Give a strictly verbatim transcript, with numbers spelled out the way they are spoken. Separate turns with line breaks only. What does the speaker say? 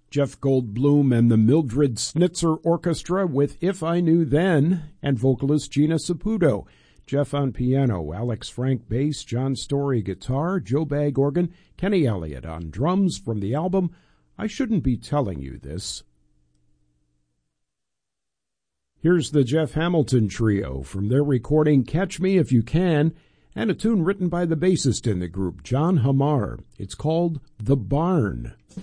Jeff Goldblum and the Mildred Snitzer Orchestra with If I Knew Then, and vocalist Gina Saputo. Jeff on piano, Alex Frank bass, John Story guitar, Joe Bagg organ, Kenny Elliott on drums from the album I Shouldn't Be Telling You This. Here's the Jeff Hamilton Trio from their recording Catch Me If You Can, and a tune written by the bassist in the group, John Hamar. It's called The Barn.